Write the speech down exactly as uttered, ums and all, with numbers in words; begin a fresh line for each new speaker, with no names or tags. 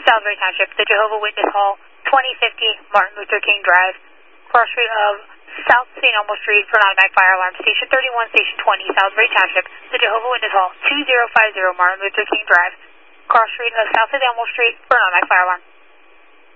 Salisbury Township, the Jehovah Witness Hall, twenty fifty Martin Luther King Drive, cross street of South Saint Elmo Street for an automatic fire alarm. Station thirty-one, Station twenty, Salisbury Township, the Jehovah Witness Hall, two zero five zero Martin Luther King Drive, cross street of South Saint Elmo Street for an automatic fire alarm.